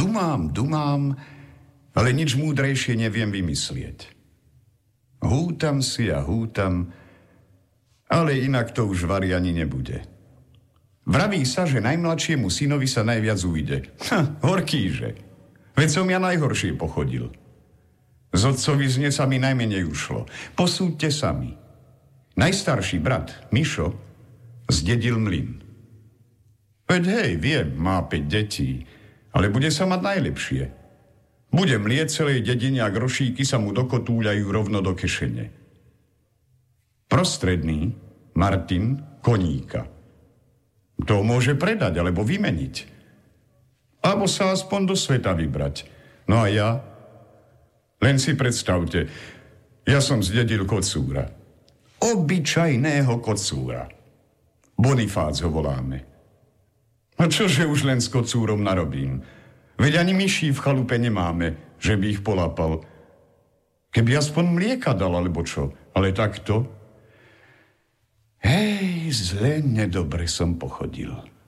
dumám, ale nič múdrejšie neviem vymyslieť. Hútam si a hútam, ale inak to už vari ani nebude. Vraví sa, že najmladšiemu synovi sa najviac ujde. Horkýže. Veď som ja najhoršie pochodil. Z otcovizne sa mi najmenej ušlo. Posúďte sami. Najstarší brat, Mišo, zdedil mlyn. Veď hej, viem, má 5 detí, ale bude sa mať najlepšie. Bude mlieť celej dedine a grošíky sa mu dokotúľajú rovno do kešene. Prostredný, Martin, koníka. To môže predať alebo vymeniť. Alebo sa aspoň do sveta vybrať. No a ja? Len si predstavte, ja som zdedil kocúra. Obyčajného kocúra. Bonifác ho voláme. A čože už len s kocúrom narobím? Veď ani myší v chalupe nemáme, že by ich polapal. Keby aspoň mlieka dal, alebo čo. Ale takto? Hej, zle nedobre som pochodil.